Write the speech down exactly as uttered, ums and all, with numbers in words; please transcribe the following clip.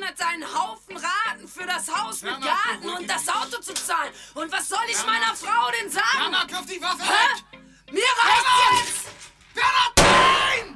hat einen Haufen Raten für das Haus mit Garten und das Auto zu zahlen. Und was soll ich meiner Frau denn sagen? Jana, wirf die Waffe Hä? weg!